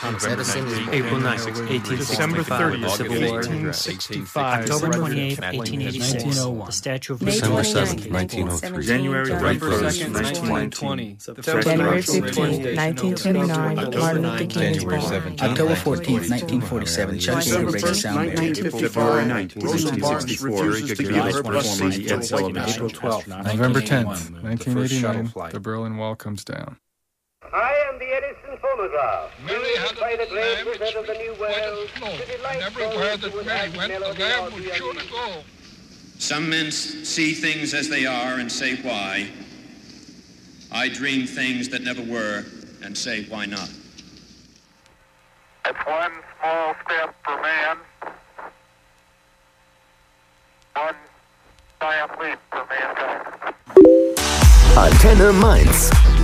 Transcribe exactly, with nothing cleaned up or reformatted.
Edison is April ninth, eighteen December thirtieth, Civil War. eighteen sixty-five. October twenty-eighth, eighteen eighty-six. The Statue of May Liberty. December seventh, nineteen oh three. January January second, nineteen twenty. January fifteenth, nineteen twenty-nine, Martin Luther King is January born. seventeenth, October fourteenth, nineteen forty-seven, Chuck Berry breaks the sound barrier. February nineteenth, nineteen sixty-four, Gagarin's performance at Sullivan. April twelfth, November tenth, nineteen eighty-nine, the Berlin Wall comes down. I am the Edison phonograph. Mary had by the a great lamb which wizard of the New World. flow, to delight and everywhere those that who would Mary have went, the melody lamb or would the surely unusual. go. Some men see things as they are and say why. I dream things that never were and say why not. It's one small step for man, one giant leap for mankind. Antenne Mainz.